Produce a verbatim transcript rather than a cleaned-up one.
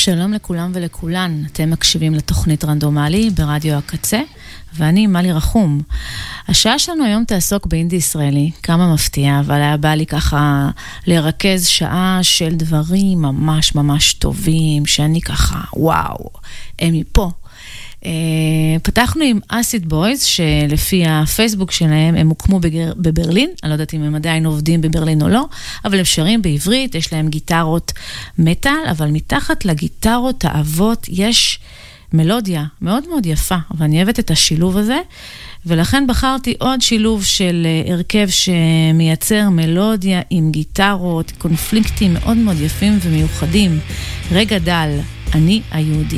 שלום לכולם ולכולן, אתם מקשיבים לתוכנית רנדומלי ברדיו הקצה, ואני מלי רחום. השעה שלנו היום תעסוק באינדי ישראלי, כמה מפתיע, אבל היה בא לי ככה לרכז שעה של דברים ממש ממש טובים, שאני ככה, וואו, הם מפה. פתחנו עם אסיד בויז, שלפי הפייסבוק שלהם הם הוקמו בברלין, אני לא יודעת אם הם עדיין עובדים בברלין או לא, אבל הם שרים בעברית, יש להם גיטרות מטל, אבל מתחת לגיטרות האבות יש מלודיה מאוד מאוד יפה, ואני אוהבת את השילוב הזה, ולכן בחרתי עוד שילוב של הרכב שמייצר מלודיה עם גיטרות, קונפליקטים מאוד מאוד יפים ומיוחדים. רגע דל, אני היהודי.